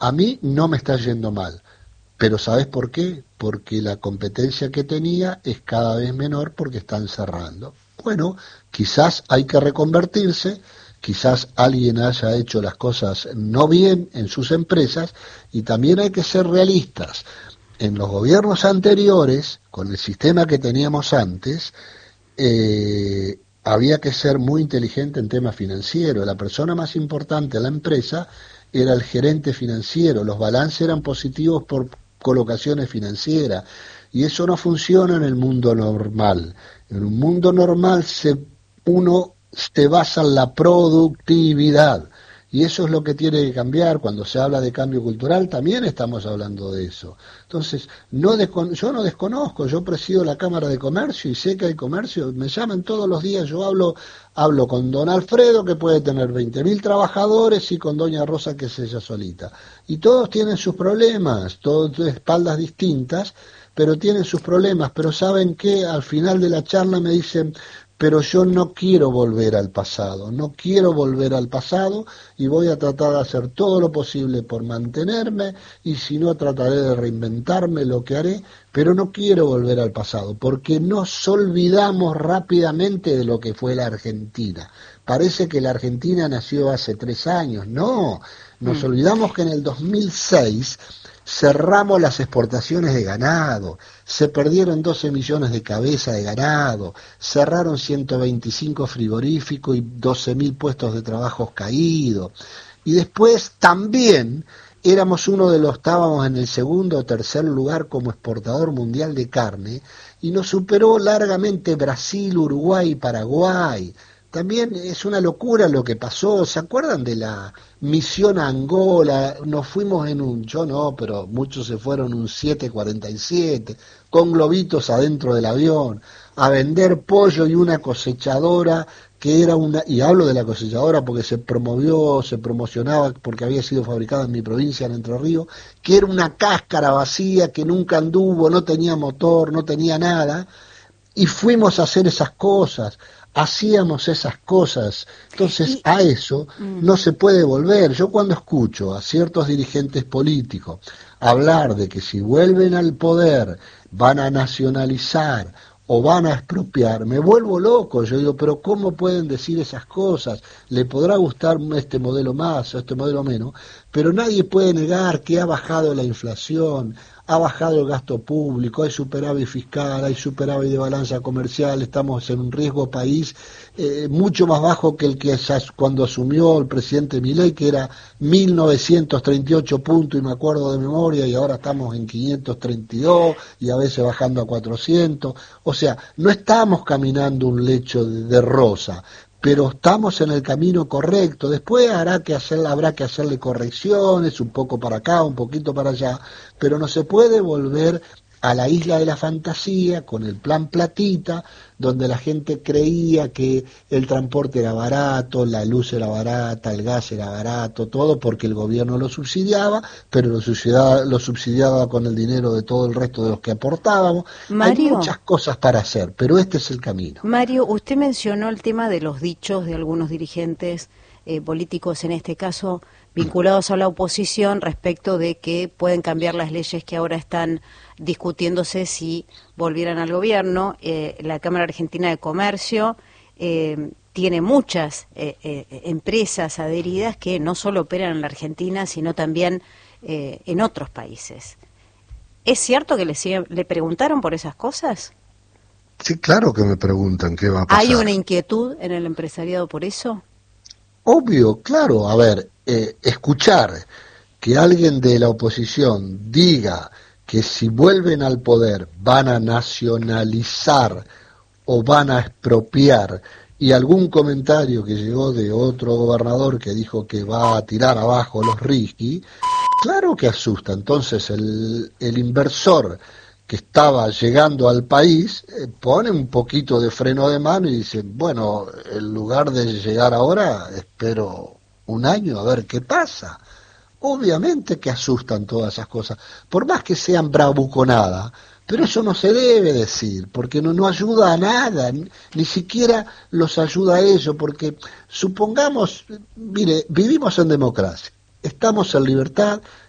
A mí no me está yendo mal, pero ¿sabes por qué? Porque la competencia que tenía es cada vez menor porque están cerrando. Bueno, quizás hay que reconvertirse, quizás alguien haya hecho las cosas no bien en sus empresas y también hay que ser realistas. En los gobiernos anteriores, con el sistema que teníamos antes, había que ser muy inteligente en temas financieros. La persona más importante en la empresa era el gerente financiero. Los balances eran positivos por colocaciones financieras. Y eso no funciona en el mundo normal. En un mundo normal uno se basa en la productividad. Y eso es lo que tiene que cambiar. Cuando se habla de cambio cultural, también estamos hablando de eso. Entonces, yo no desconozco, yo presido la Cámara de Comercio y sé que hay comercio, me llaman todos los días, yo hablo con don Alfredo, que puede tener 20.000 trabajadores, y con doña Rosa, que es ella solita. Y todos tienen sus problemas, todos de espaldas distintas, pero tienen sus problemas. Pero ¿saben qué? Al final de la charla me dicen: pero yo no quiero volver al pasado, no quiero volver al pasado y voy a tratar de hacer todo lo posible por mantenerme, y si no, trataré de reinventarme lo que haré, pero no quiero volver al pasado, porque nos olvidamos rápidamente de lo que fue la Argentina. Parece que la Argentina nació hace 3 años, no, nos olvidamos que en el 2006 cerramos las exportaciones de ganado, se perdieron 12 millones de cabezas de ganado, cerraron 125 frigoríficos y 12.000 puestos de trabajo caídos. Y después también estábamos en el segundo o tercer lugar como exportador mundial de carne, y nos superó largamente Brasil, Uruguay y Paraguay. También es una locura lo que pasó. ¿Se acuerdan de la misión a Angola? Nos fuimos yo no, pero muchos se fueron un 747, con globitos adentro del avión, a vender pollo, y una cosechadora que era y hablo de la cosechadora porque se promocionaba porque había sido fabricada en mi provincia, en Entre Ríos, que era una cáscara vacía que nunca anduvo, no tenía motor, no tenía nada, y fuimos a hacer esas cosas, hacíamos esas cosas. Entonces a eso no se puede volver. Yo cuando escucho a ciertos dirigentes políticos hablar de que si vuelven al poder van a nacionalizar o van a expropiar, me vuelvo loco. Yo digo, pero ¿cómo pueden decir esas cosas? Le podrá gustar este modelo más o este modelo menos, pero nadie puede negar que ha bajado la inflación, ha bajado el gasto público, hay superávit fiscal, hay superávit de balanza comercial, estamos en un riesgo país mucho más bajo que el que cuando asumió el presidente Milei, que era 1938 puntos, y me acuerdo de memoria, y ahora estamos en 532 y a veces bajando a 400. O sea, no estamos caminando un lecho de rosa, pero estamos en el camino correcto. Después habrá que hacerle correcciones, un poco para acá, un poquito para allá, pero no se puede volver a la isla de la fantasía con el plan Platita, donde la gente creía que el transporte era barato, la luz era barata, el gas era barato, todo porque el gobierno lo subsidiaba, pero lo subsidiaba con el dinero de todo el resto de los que aportábamos. Hay Mario, muchas cosas para hacer, pero este es el camino. Mario, usted mencionó el tema de los dichos de algunos dirigentes políticos, en este caso vinculados a la oposición, respecto de que pueden cambiar las leyes que ahora están discutiéndose si volvieran al gobierno. La Cámara Argentina de Comercio tiene muchas empresas adheridas que no solo operan en la Argentina, sino también en otros países. ¿Es cierto que le preguntaron por esas cosas? Sí, claro que me preguntan qué va a ¿Hay pasar. una inquietud en el empresariado por eso? Obvio, claro, a ver, escuchar que alguien de la oposición diga que si vuelven al poder van a nacionalizar o van a expropiar, y algún comentario que llegó de otro gobernador que dijo que va a tirar abajo los RIGI, claro que asusta. Entonces el inversor que estaba llegando al país pone un poquito de freno de mano y dice, bueno, en lugar de llegar ahora, espero un año a ver qué pasa. Obviamente que asustan todas esas cosas, por más que sean bravuconadas, pero eso no se debe decir, porque no ayuda a nada, ni siquiera los ayuda a ellos, porque supongamos, mire, vivimos en democracia, estamos en libertad,